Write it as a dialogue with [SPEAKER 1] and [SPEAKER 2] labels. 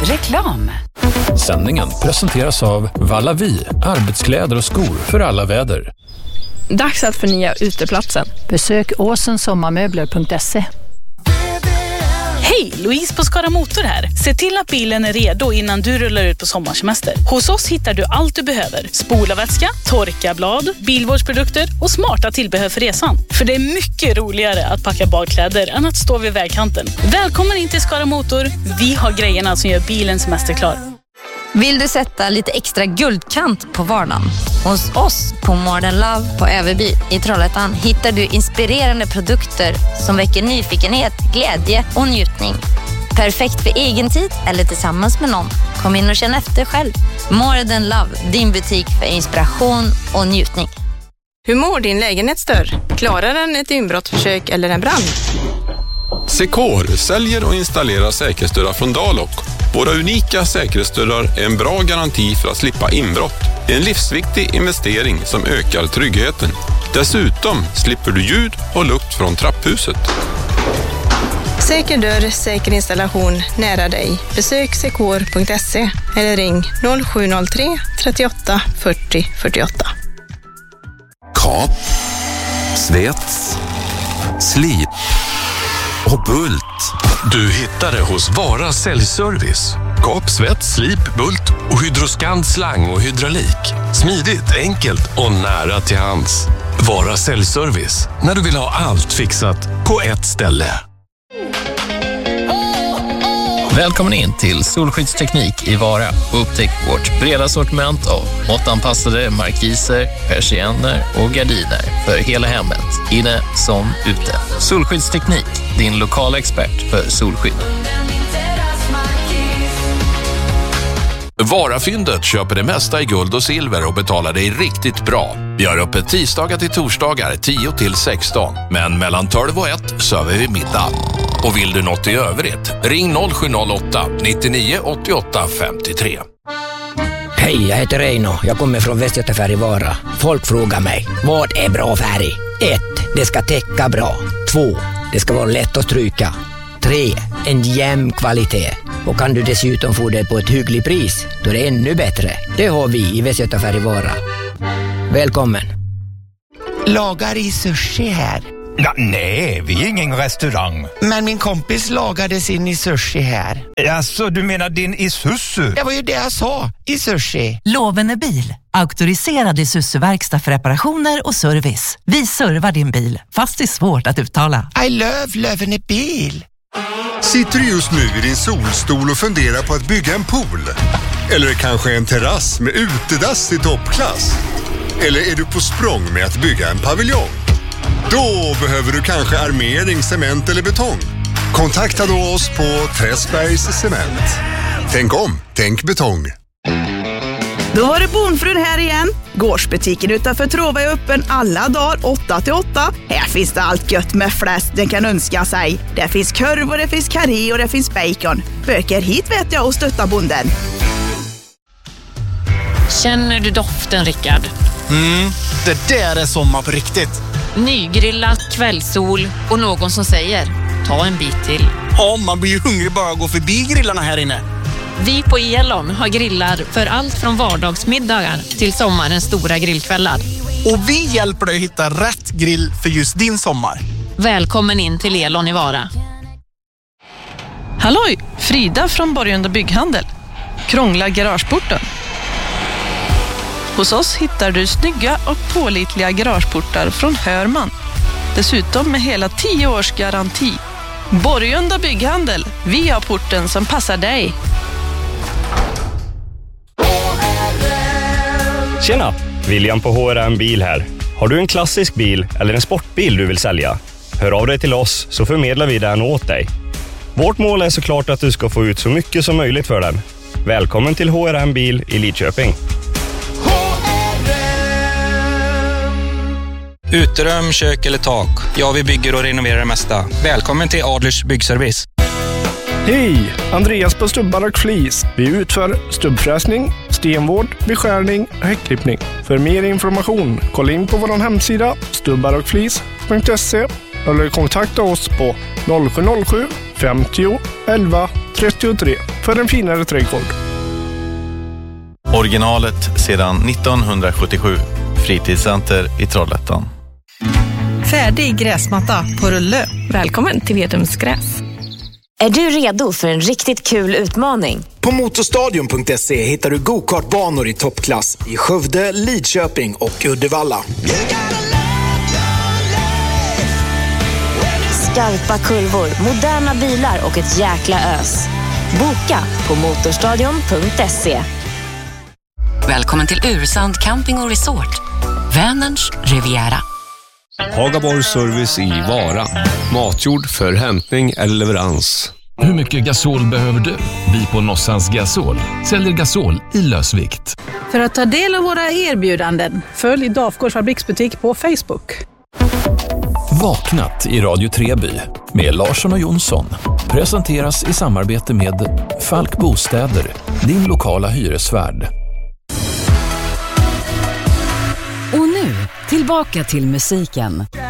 [SPEAKER 1] Reklam.
[SPEAKER 2] Sändningen presenteras av Vallavi, arbetskläder och skor för alla väder.
[SPEAKER 3] Dags att förnya uteplatsen.
[SPEAKER 4] Besök åsensommarmöbler.se.
[SPEAKER 5] Hej, Louise på Skara Motor här. Se till att bilen är redo innan du rullar ut på sommarsemester. Hos oss hittar du allt du behöver. Spolarvätska, torkarblad, bilvårdsprodukter och smarta tillbehör för resan. För det är mycket roligare att packa badkläder än att stå vid vägkanten. Välkommen in till Skara Motor. Vi har grejerna som gör bilen semesterklar.
[SPEAKER 6] Vill du sätta lite extra guldkant på vardagen? Hos oss på Modern Love på Överby i Trollhättan hittar du inspirerande produkter som väcker nyfikenhet, glädje och njutning. Perfekt för egen tid eller tillsammans med någon. Kom in och känn efter själv. Modern Love, din butik för inspiration och njutning.
[SPEAKER 3] Hur mår din lägenhetsdörr? Klarar den ett inbrottsförsök eller en brand?
[SPEAKER 7] Secor säljer och installerar säkerhetsdörrar från Dalok. Våra unika säkerhetsdörrar är en bra garanti för att slippa inbrott. En livsviktig investering som ökar tryggheten. Dessutom slipper du ljud och lukt från trapphuset.
[SPEAKER 3] Säker dörr, säker installation nära dig. Besök secor.se eller ring 0703 38 40 48.
[SPEAKER 8] Kap, svets, slip och bult.
[SPEAKER 9] Du hittar det hos Vara Säljservice. Kap, svets, slip, bult och Hydroscand slang och hydraulik. Smidigt, enkelt och nära till hands. Vara Säljservice. När du vill ha allt fixat på ett ställe.
[SPEAKER 10] Välkommen in till Solskyddsteknik i Vara och upptäck vårt breda sortiment av måttanpassade markiser, persienner och gardiner för hela hemmet, inne som ute. Solskyddsteknik, din lokala expert för solskydd.
[SPEAKER 9] Varafyndet köper det mesta i guld och silver och betalar dig riktigt bra. Vi har öppet tisdagar till torsdagar 10 till 16. Men mellan 12 och 1 söver vi middag. Och vill du något i övrigt, ring 0708 99 88 53.
[SPEAKER 11] Hej, jag heter Reino. Jag kommer från Västgötafärg i Vara. Folk frågar mig, vad är bra färg? 1. Det ska täcka bra. 2. Det ska vara lätt att stryka. 3. En jämn kvalitet. Och kan du dessutom få det på ett hyggligt pris, då är det ännu bättre. Det har vi i Västgötafärg i Vara. Välkommen.
[SPEAKER 12] Lagar i sushi här? Ja, nej, vi är ingen restaurang. Men min kompis lagade sin i sushi här. Alltså, du menar din i sushi? Det var ju det jag sa, i sushi.
[SPEAKER 1] Lovende bil. Auktoriserad i Sushi-verkstad för reparationer och service. Vi servar din bil, fast det är svårt att uttala.
[SPEAKER 12] I love Lovende bil.
[SPEAKER 13] Sitter du just nu i din solstol och funderar på att bygga en pool? Eller kanske en terrass med utedass i toppklass? Eller är du på språng med att bygga en paviljong? Då behöver du kanske armering, cement eller betong. Kontakta då oss på Träsbergs Cement. Tänk om, tänk betong.
[SPEAKER 14] Då var det Bonfrun här igen. Gårdsbutiken utanför Trova är öppen alla dagar 8-8. Här finns det allt gött med fläsk den kan önska sig. Det finns korv och det finns karré och det finns bacon. Böker hit vet jag och stötta bonden.
[SPEAKER 15] Känner du doften, Rickard?
[SPEAKER 16] Det där är sommar på riktigt.
[SPEAKER 15] Nygrillat, kvällssol och någon som säger, ta en bit till.
[SPEAKER 16] Ja, man blir ju hungrig bara att gå förbi grillarna här inne.
[SPEAKER 15] Vi på Elon har grillar för allt från vardagsmiddagar till sommarens stora grillkvällar.
[SPEAKER 16] Och vi hjälper dig att hitta rätt grill för just din sommar.
[SPEAKER 15] Välkommen in till Elon i Vara.
[SPEAKER 3] Halloj, Frida från Borgunda Bygghandel. Krångla garageporten. Hos oss hittar du snygga och pålitliga garageportar från Hörman. Dessutom med hela 10 års garanti. Borgunda Bygghandel, vi har porten som passar dig.
[SPEAKER 17] Tjena, William på HRM Bil här. Har du en klassisk bil eller en sportbil du vill sälja? Hör av dig till oss så förmedlar vi den åt dig. Vårt mål är såklart att du ska få ut så mycket som möjligt för den. Välkommen till HRM Bil i Lidköping.
[SPEAKER 18] Uterum, kök eller tak. Ja, vi bygger och renoverar det mesta. Välkommen till Adlers Byggservice.
[SPEAKER 19] Hej! Andreas på Stubbar och Flis. Vi utför stubbfräsning, stenvård, beskärning och häckklippning. För mer information, kolla in på vår hemsida stubbarochflis.se eller kontakta oss på 0707 50 11 33. för en finare trädgård.
[SPEAKER 20] Originalet sedan 1977. Fritidscenter i Trollhättan.
[SPEAKER 21] Färdig gräsmatta på rulle. Välkommen till Vedums gräs.
[SPEAKER 22] Är du redo för en riktigt kul utmaning?
[SPEAKER 23] På motorstadion.se hittar du go-kartbanor i toppklass i Skövde, Lidköping och Uddevalla.
[SPEAKER 22] Skarpa kurvor, moderna bilar och ett jäkla ös. Boka på motorstadion.se.
[SPEAKER 24] Välkommen till Ursand Camping och Resort. Vänerns Riviera.
[SPEAKER 25] Hagaborg Service i Vara. Matjord för hämtning eller leverans.
[SPEAKER 2] Hur mycket gasol behöver du? Vi på Nossans Gasol säljer gasol i lösvikt.
[SPEAKER 4] För att ta del av våra erbjudanden, följ Dafgårds fabriksbutik på Facebook.
[SPEAKER 2] Vaknat i Radio Treby med Larsson och Jonsson presenteras i samarbete med Falk Bostäder, din lokala hyresvärd.
[SPEAKER 26] Och nu, tillbaka till musiken.